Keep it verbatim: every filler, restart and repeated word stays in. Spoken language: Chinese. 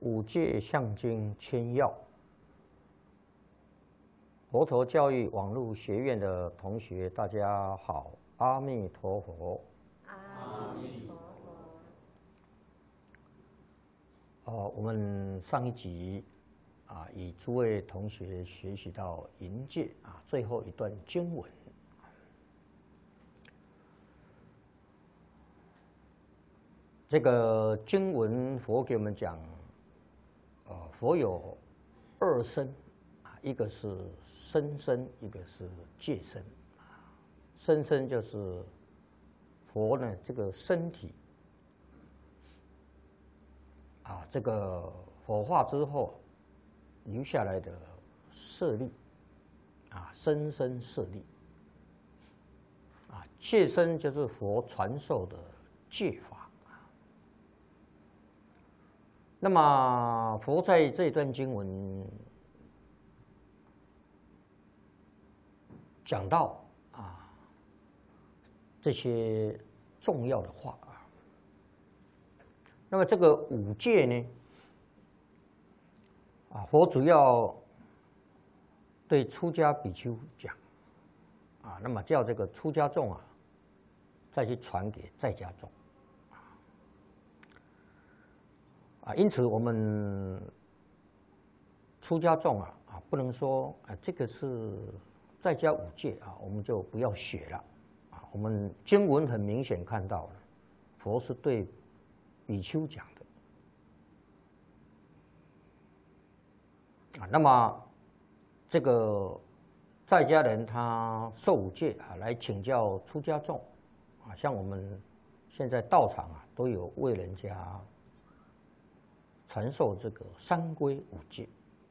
五戒相经千要，佛陀教育网络学院的同学，大家好，阿弥陀佛。 阿弥陀佛。哦，我们上一集啊，与诸位同学学习到淫戒啊最后一段经文。这个经文佛给我们讲，呃，佛有二身啊，一个是身身，一个是戒身。身身就是佛呢这个身体啊，这个火化之后留下来的舍利啊，身身舍利啊，戒身就是佛传授的戒法。那么佛在这段经文讲到啊这些重要的话啊，那么这个五戒呢啊，佛主要对出家比丘讲啊，那么叫这个出家众啊再去传给在家众。啊，因此我们出家众啊啊，不能说啊这个是在家五戒啊，我们就不要学了啊。我们经文很明显看到了，佛是对比丘讲的啊。那么这个在家人他受五戒啊，来请教出家众啊，像我们现在道场啊，都有为人家传授这个三归五戒